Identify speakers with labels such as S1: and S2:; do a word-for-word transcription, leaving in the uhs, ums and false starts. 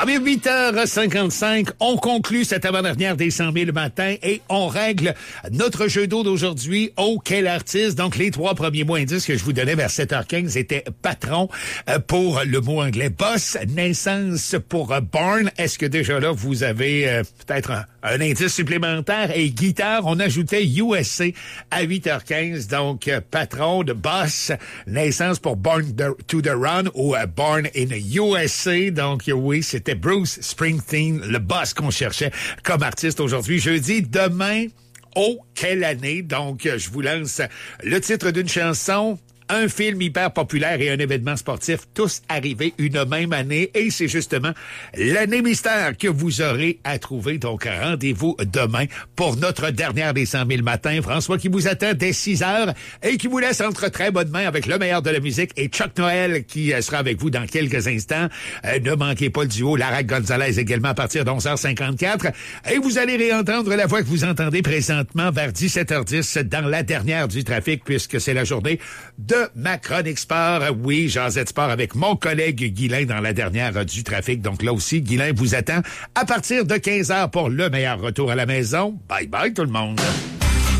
S1: Ah bien, huit heures cinquante-cinq, on conclut cette avant-dernière des cent mille matin et on règle notre jeu d'eau d'aujourd'hui. Oh, quel artiste! Donc, les trois premiers mots indices que je vous donnais vers sept heures quinze étaient patron euh, pour le mot anglais boss, naissance pour euh, born. Est-ce que déjà là, vous avez euh, peut-être un, un indice supplémentaire? Et guitare, on ajoutait U S A à huit heures quinze. Donc, euh, patron de boss, naissance pour born to the run ou euh, born in U S A. Donc, oui, c'était Bruce Springsteen, le boss qu'on cherchait comme artiste aujourd'hui. Jeudi, demain, oh, quelle année! Donc, je vous lance le titre d'une chanson, un film hyper populaire et un événement sportif, tous arrivés une même année. Et c'est justement l'année mystère que vous aurez à trouver. Donc, rendez-vous demain pour notre dernière des cent mille matins. François qui vous attend dès six heures et qui vous laisse entre très bonnes mains avec le meilleur de la musique et Chuck Noël qui sera avec vous dans quelques instants. Euh, ne manquez pas le duo Lara Gonzalez également à partir de onze heures cinquante-quatre. Et vous allez réentendre la voix que vous entendez présentement vers dix-sept heures dix dans la dernière du trafic puisque c'est la journée de ma chronique sport. Oui, Jazette Sport avec mon collègue Guylain dans la dernière du trafic. Donc là aussi, Guylain vous attend à partir de quinze heures pour le meilleur retour à la maison. Bye bye tout le monde.